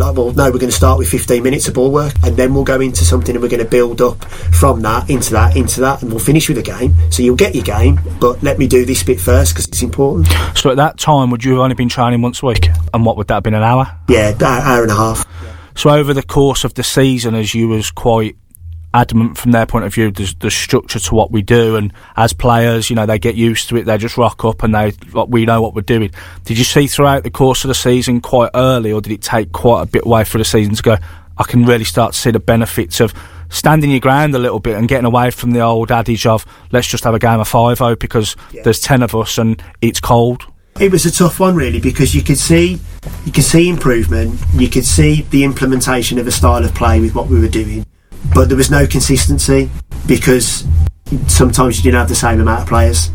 like, well, no, we're going to start with 15 minutes of ball work, and then we'll go into something, and we're going to build up from that into that, and we'll finish with a game. So you'll get your game, but let me do this bit first because it's important. So at that time, would you have only been training once a week? And what would that have been, an hour? Yeah, hour and a half. So over the course of the season, as you was quite adamant from their point of view, there's structure to what we do, and as players, they get used to it, they just rock up and we know what we're doing. Did you see throughout the course of the season quite early, or did it take quite a bit away for the season to go, I can really start to see the benefits of standing your ground a little bit and getting away from the old adage of let's just have a game of 5-0 because there's 10 of us and it's cold? It was a tough one, really, because you could see improvement, you could see the implementation of a style of play with what we were doing, but there was no consistency because sometimes you didn't have the same amount of players.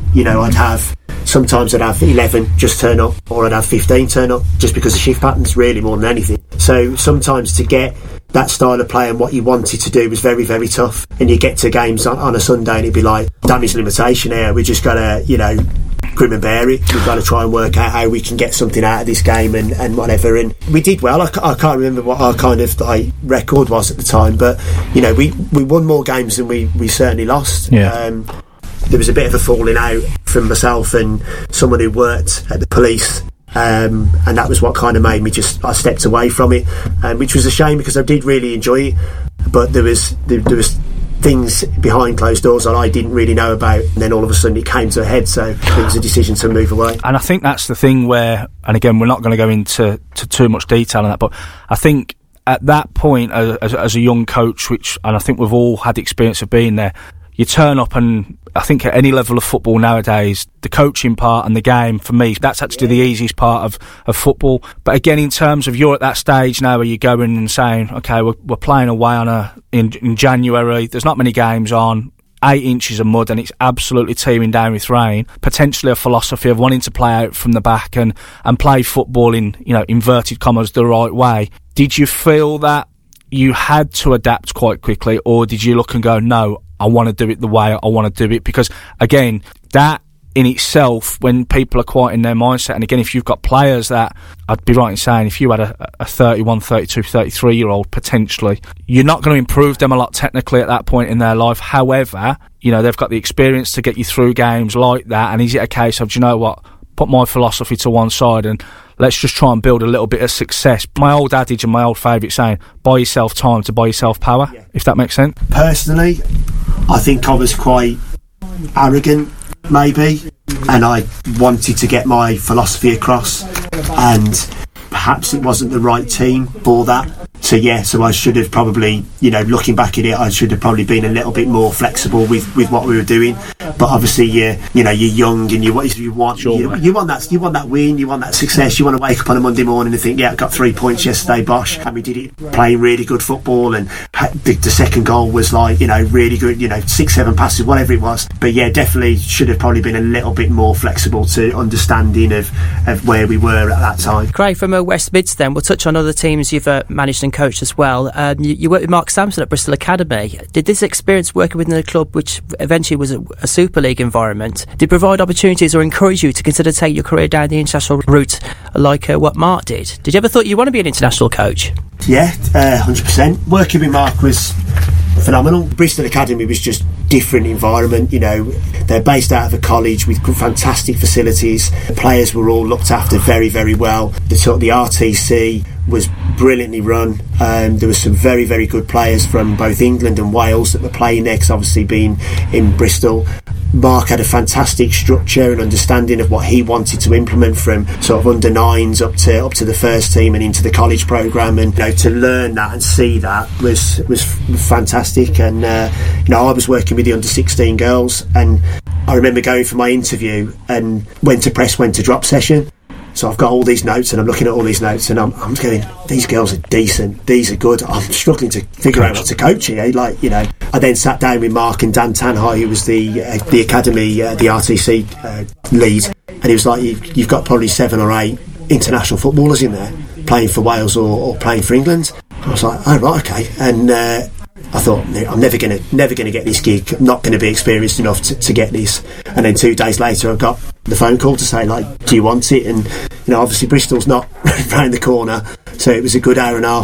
Sometimes I'd have 11 just turn up, or I'd have 15 turn up, just because of shift patterns, really, more than anything. So sometimes to get that style of play and what you wanted to do was very, very tough. And you get to games on a Sunday and it'd be like, damage limitation here, we just got to, grim and bear it. We've got to try and work out how we can get something out of this game and whatever. And we did well. I can't remember what our kind of record was at the time, but we won more games than we certainly lost. There was a bit of a falling out from myself and someone who worked at the police, and that was what kind of made me I stepped away from it, which was a shame because I did really enjoy it, but there was things behind closed doors that I didn't really know about, and then all of a sudden it came to a head, so it was a decision to move away. And I think that's the thing where, and again, we're not going to go into too much detail on that, but I think at that point as a young coach, and I think we've all had the experience of being there, you turn up, and I think at any level of football nowadays, the coaching part and the game, for me, that's actually the easiest part of football. But again, in terms of you're at that stage now where you're going and saying, okay, we're playing away in January, there's not many games on, 8 inches of mud, and it's absolutely teeming down with rain, potentially a philosophy of wanting to play out from the back and play football in, inverted commas, the right way. Did you feel that you had to adapt quite quickly, or did you look and go, no, I want to do it the way I want to do it? Because again, that in itself, when people are quite in their mindset, and again, if you've got players that, I'd be right in saying, if you had a 31, 32, 33 year old potentially, you're not going to improve them a lot technically at that point in their life. However, they've got the experience to get you through games like that, and is it a case of, do you know what, put my philosophy to one side and let's just try and build a little bit of success? My old adage and my old favourite saying, buy yourself time to buy yourself power, if that makes sense. Personally, I think I was quite arrogant, maybe, and I wanted to get my philosophy across, and perhaps it wasn't the right team for that. So I should have probably, looking back at it, I should have probably been a little bit more flexible with what we were doing. But obviously, you're young and you want that win, you want that success. You want to wake up on a Monday morning and think, I got 3 points yesterday, bosh, and we did it playing really good football. And the second goal was really good, 6-7 passes, whatever it was. But definitely should have probably been a little bit more flexible to understanding of where we were at that time. Craig, from West Mids, then we'll touch on other teams you've managed and coached as well. You worked with Mark Sampson at Bristol Academy. Did this experience working within the club, which eventually was a Super League environment, did provide opportunities or encourage you to consider taking your career down the international route like what Mark did? Did you ever thought you want to be an international coach? Yeah, 100%. Working with Mark was phenomenal. Bristol Academy was just different environment. They're based out of a college with fantastic facilities. The players were all looked after very, very well. The RTC was brilliantly run. There were some very, very good players from both England and Wales that were playing there, because obviously being in Bristol, Mark had a fantastic structure and understanding of what he wanted to implement from sort of under nines up to the first team and into the college programme, and to learn that and see that was fantastic. And I was working with the under 16 girls, and I remember going for my interview and when to press, when to drop session. So I've got all these notes and I'm looking at all these notes and I'm going, these girls are decent, these are good. I'm struggling to figure out what to coach here. I then sat down with Mark and Dan Tanhai, who was the academy, the RTC lead, and he was like, you've got probably 7 or 8 international footballers in there playing for Wales or playing for England. I was like, oh right, okay. And I thought, I'm never going to get this gig. I'm not going to be experienced enough to get this. And then 2 days later, I got the phone call to say, do you want it? And obviously Bristol's not round the corner, so it was a good hour and a half